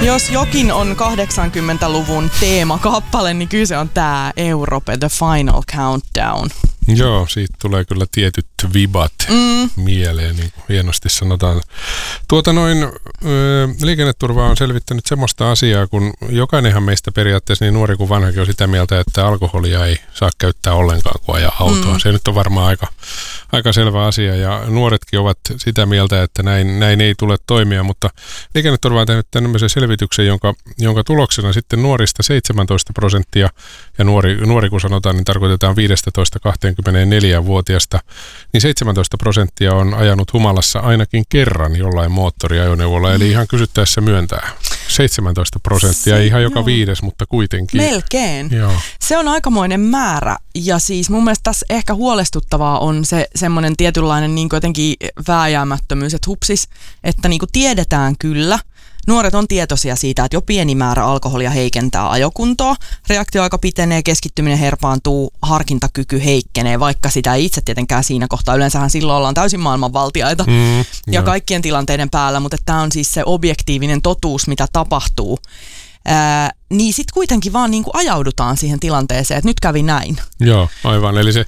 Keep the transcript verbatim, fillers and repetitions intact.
Jos jokin on kahdeksankymmentäluvun teemakappale, niin kyllä se on tää Europe, The Final Countdown. Joo, siitä tulee kyllä tietyt vibat mm. mieleen, niin kuin hienosti sanotaan. Tuota noin, ö, liikenneturva on selvittänyt semmoista asiaa, kun jokainenhan meistä periaatteessa niin nuori kuin vanhakin on sitä mieltä, että alkoholia ei saa käyttää ollenkaan, kun ajaa autoa. Mm. Se nyt on varmaan aika, aika selvä asia, ja nuoretkin ovat sitä mieltä, että näin, näin ei tule toimia, mutta liikenneturva on tehnyt tämmöisen selvityksen, jonka, jonka tuloksena sitten nuorista seitsemäntoista prosenttia, ja nuori, nuori kun sanotaan, niin tarkoitetaan viisitoista kaksikymmentäneljä-vuotiaasta, niin seitsemäntoista prosenttia on ajanut humalassa ainakin kerran jollain moottoriajoneuvolla, eli ihan kysyttäessä myöntää. seitsemäntoista prosenttia, ei ihan joka joo. viides, mutta kuitenkin. Melkein. Joo. Se on aikamoinen määrä, ja siis mun mielestä tässä ehkä huolestuttavaa on se semmoinen tietynlainen niin jotenkin vääjäämättömyys, että hupsis, että niin kuin tiedetään kyllä, nuoret on tietoisia siitä, että jo pieni määrä alkoholia heikentää ajokuntoa, reaktioaika pitenee, keskittyminen herpaantuu, harkintakyky heikkenee, vaikka sitä ei itse tietenkään siinä kohtaa. Yleensähän silloin ollaan täysin maailmanvaltiaita mm, ja kaikkien tilanteiden päällä, mutta tämä on siis se objektiivinen totuus, mitä tapahtuu. Ää, niin sitten kuitenkin vaan niin kuin ajaudutaan siihen tilanteeseen, että nyt kävi näin. Joo, aivan. Eli se